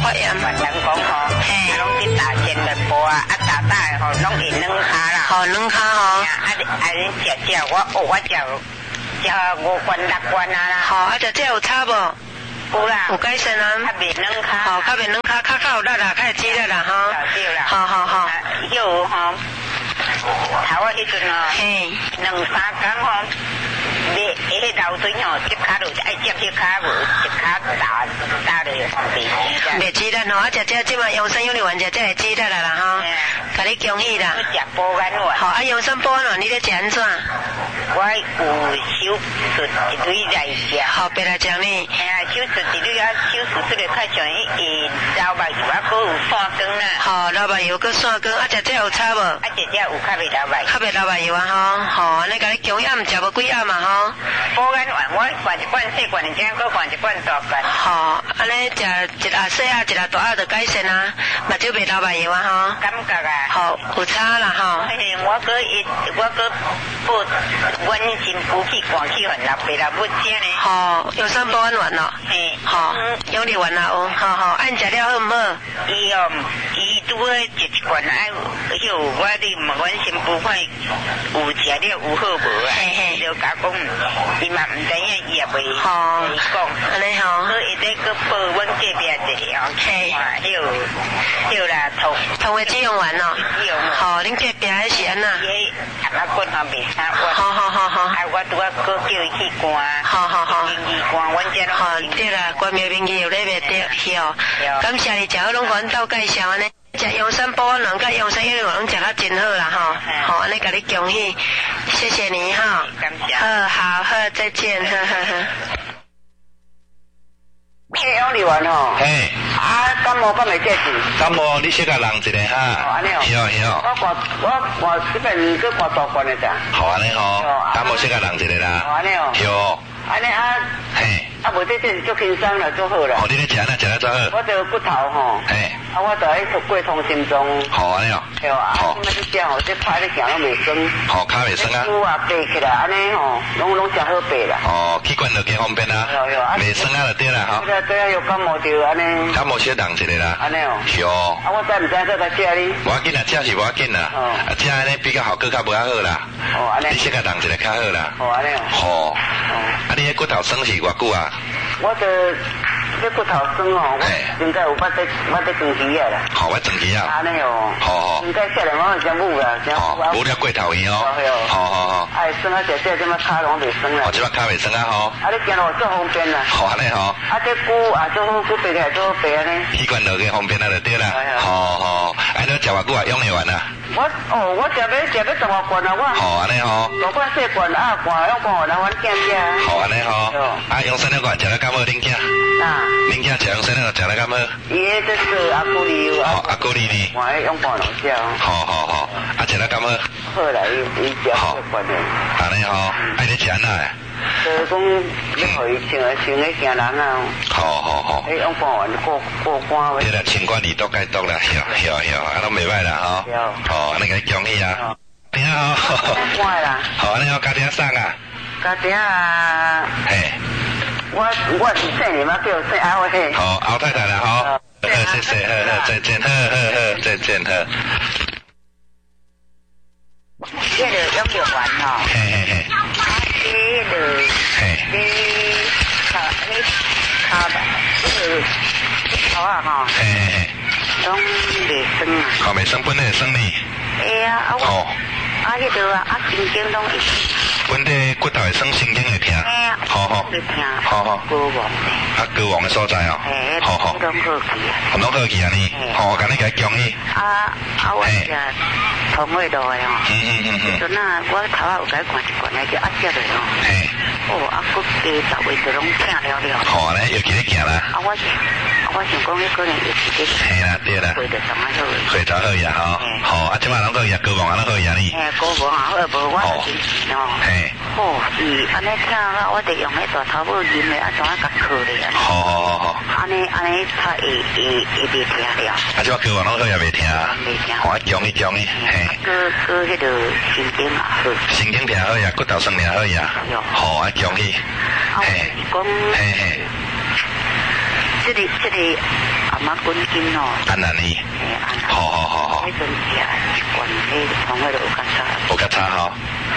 发炎。 人讲吼，拢去打针来补啊，打吼，拢会软骹啦。 好，软骹吼。 恁食，我食5罐6罐啊啦。 好，食这有差无？ 有啦。 有改善啊。 较袂软骹。 好，较袂软骹，较有力啦，较会止力啦，哈。 对啦。 好。 有吼，头啊迄阵哦，2、3工吼。迄流水吼，接骹落爱接迄骹无，一骹打落方便。 袂止力吼，食这即嘛养生养力丸食这会止力啦啦哈。甲你恭喜啦。 食补丸丸。 好，养生补丸丸你咧食安怎？ 我有手术一堆来食。 好，别来讲呢。 手术一堆啊，手术这个较像伊老目油啊，搁有散光啦。好， 老目油搁散光，食这有差无？ 食这有较袂老目。 较袂老目油啊吼，好，安尼甲你恭喜暗食无几暗嘛吼。 补丸丸我灌一罐细罐的，搁灌一罐大罐。 好，安尼食一下细啊，一下大啊就改善啊，目睭袂老目油啊吼。 感觉啊。 好，有差啦吼。 我搁补阮新妇去灌去很老爸老母食呢。好， 养生补丸丸咯。好，养力丸啦有，好，按食了好唔好？ 伊拄好一罐爱，我哩问阮新妇看有食了有好无啊？就甲讲，伊嘛唔知影，伊也袂讲。 安尼吼。 所以咧搁报阮隔壁一个迄啦， 同位止痒丸咯。好，恁隔壁迄是安那？ 伊阿妈骨嘛袂差。 好。 我拄啊搁叫伊去灌。好。名医灌，阮遮拢。好， 对啦，灌苗名医有咧袂得去哦。感谢你，食好拢阮斗介绍安尼。食养生补丸丸甲养生养力丸拢食较真好啦吼。好，安尼甲你恭喜，谢谢你哈。 感谢。 好，再见，呵。 养力丸吼。 嘿。 感冒敢会这是？ 感冒你小甲人一个哈。 安尼哦。我灌这边搁灌大罐的咋？ 好安尼吼。感冒小甲人一个啦。 安尼哦。 哟。 安尼啊。 嘿。 无这是足轻松啦，足好啦。 哦，你咧食哪食得足好？ 我这个骨头吼。 嘿。 我就爱过通心脏。 好安尼哦。 对啊。即摆你食吼，这拍咧行拢袂酸。 好，骹袂酸啊。 骨啊爬起来，安尼吼，拢真好爬啦。 哦，器官就加方便啦。袂酸啊就对啦吼。 对啊，有感冒就安尼。 感冒小人一个啦。 安尼哦。 哟。 我知唔知再来食你？ 无要紧啦，食是无要紧啦。食安尼比较好，更较无较好啦。 哦，安尼。 你小甲人一个较好啦。 哦，安尼哦。 好。啊，你迄骨头酸是偌久啊？ 我这骨头酸哦，应该有捌在长期啊啦。 好，我长期啊。 安尼哦。 好。 应该下来我先捂啦，先捂啊。 捂了过头去哦。好。 哎，酸啊，这即马骹拢袂酸啦。 哦，即马骹袂酸啊吼。 啊，你行路足方便啦。 好安尼吼。 啊，这骨啊，足好，骨爬起来足好爬安尼。 器官落去方便啊就对啦。好。安尼食偌久啊？养会完啊？ 我食要12罐啊，我。 好安尼吼。 大罐细罐啊，罐用罐来阮囝食。 好安尼吼。啊，养生了罐食了敢好恁囝？恁囝食养生了食了敢好？ 伊这是阿姑哩。 好，阿姑哩呢？ 我用罐来食。 好。啊，食了敢好？ 好啦，伊食细罐的。 安尼吼，爱你食安那？ 就是讲，你互伊穿咧行人啊。 好。 你用罐完过关。 对啦，清管理都该读啦，晓，啊都袂歹啦吼。好，安尼甲你恭喜啊。听好。 乖啦。 好，安尼我家庭送啊。 家庭啊。 嘿。 我是姓你嘛，叫姓阿伟。 好，敖太太啦，好。谢谢，再见，再见， 这个养力丸吼。 嘿。 这个。你头啊吼。 嘿。 拢袂酸啊。 好，袂酸，本来会酸呢。 会啊， 好。 迄个啊，神经拢会。 本地骨头会酸，神经会痛。好。 会痛。 好。 高王。 啊，高王的所在哦。好。 拢好去啊。 拢好去啊呢。好，甲你甲恭喜。 我食同味道的哦。 嗯。 阵啊，我头啊有甲灌一罐来就压下来哦。 嘿。 佫加10位就拢痛了。 好啊，又去咧行啦。 我想讲，迄可能又是咧。 嘿啦，对啦。 会着怎啊好？ 会着好呀吼。好，啊，即摆拢好呀，高王啊，拢好呀呢。 高王啊好，无我就是哦。 嘿。 是安尼痛啦，我得用迄大头母啉的，怎啊甲靠咧啊？ 好。 安尼才会袂痛了。 啊，即摆高王拢好呀，袂痛。 袂痛。 好，恭喜。嘿。 搁迄个神经也好。 神经痛好呀，骨头酸也好呀。好，啊，恭喜。 嘿。讲。 嘿。 这里阿妈滚金哦。 安南呢？好。 迄阵食一罐迄从迄度有较差。 有较差吼。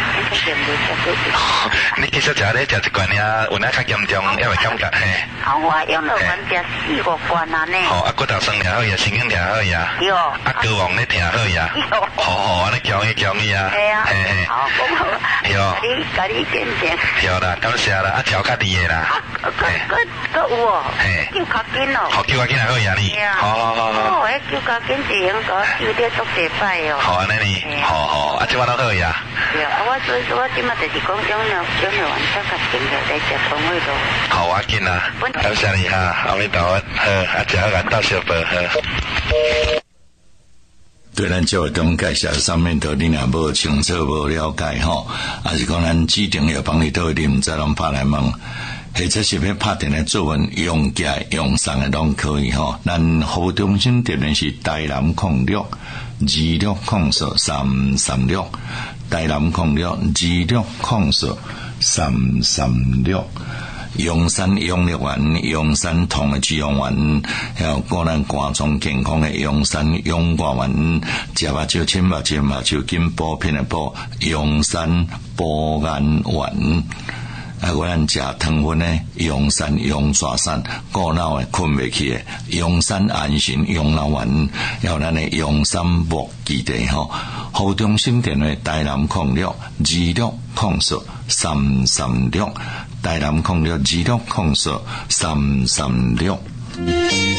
你其实食咧食一罐呀，有哪较严重，也未感觉嘿。 我用了丸食4-5罐啊呢。啊， 骨头酸听好呀，神经听好呀。 有。 睾丸咧听好呀。好，安尼强伊啊。 系啊。嘿。好，讲好。 有。 甲你见证。 有啦，感谢啦，调较低的啦。 有哦。嘿。叫较紧哦。 叫较紧还好呀你。好。 迄叫较紧就用个叫得足几摆哦。好安尼呢。好，即我都好呀。 对啊，所以我即马就是讲种了完较较紧的来食通味咯。 好啊，紧啊，感谢你哈，阿弥陀佛，好，食好个到小宝好。 对咱这活动介绍上面头你若无清楚无了解吼，还是讲咱指定要帮你倒你毋知拢拍来问，或者是要拍电来做文用价用送的拢可以吼。咱服务中心电话是台南06 2604 336。台南06 2604 336，阳山养乐园，阳山同的滋养园，还有个人肝脏健康的阳山养乐园，食目睭亲目睭目睭筋补片的补，阳山补眼丸。我咱食糖分呢，阳山阳沙山，过脑的困袂去的，阳山安神养脑丸，还有咱的阳山木基地吼。服务中心电话台南06 2604 336，台南06 2604 336。